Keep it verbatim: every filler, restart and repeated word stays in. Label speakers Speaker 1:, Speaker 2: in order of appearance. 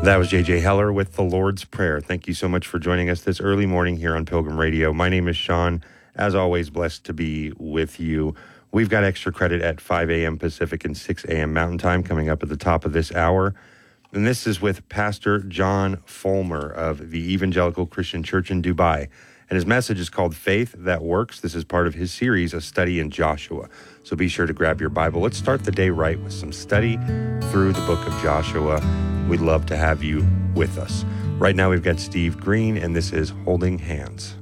Speaker 1: That was J J Heller with the Lord's Prayer. Thank you so much for joining us this early morning here on Pilgrim Radio. My name is Sean. As always, blessed to be with you. We've got extra credit at five a.m. Pacific and six a.m. Mountain Time coming up at the top of this hour. And this is with Pastor John Fulmer of the Evangelical Christian Church in Dubai. And his message is called Faith That Works. This is part of his series, A Study in Joshua. So be sure to grab your Bible. Let's start the day right with some study through the book of Joshua. We'd love to have you with us. Right now we've got Steve Green, and this is Holding Hands.